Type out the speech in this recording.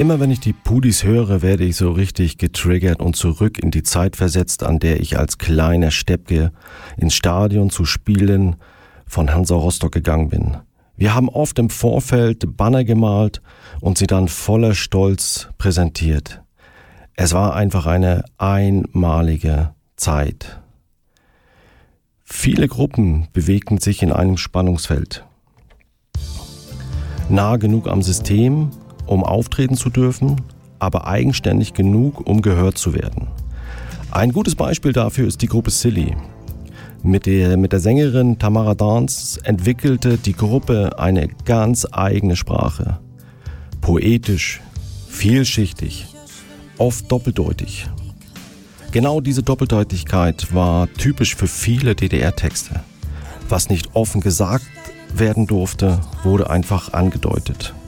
Immer wenn ich die Pudis höre, werde ich so richtig getriggert und zurück in die Zeit versetzt, an der ich als kleiner Steppke ins Stadion zu Spielen von Hansa Rostock gegangen bin. Wir haben oft im Vorfeld Banner gemalt und sie dann voller Stolz präsentiert. Es war einfach eine einmalige Zeit. Viele Gruppen bewegten sich in einem Spannungsfeld. Nah genug am System, um auftreten zu dürfen, aber eigenständig genug, um gehört zu werden. Ein gutes Beispiel dafür ist die Gruppe Silly. Mit der Sängerin Tamara Dance entwickelte die Gruppe eine ganz eigene Sprache. Poetisch, vielschichtig, oft doppeldeutig. Genau diese Doppeldeutigkeit war typisch für viele DDR-Texte. Was nicht offen gesagt werden durfte, wurde einfach angedeutet.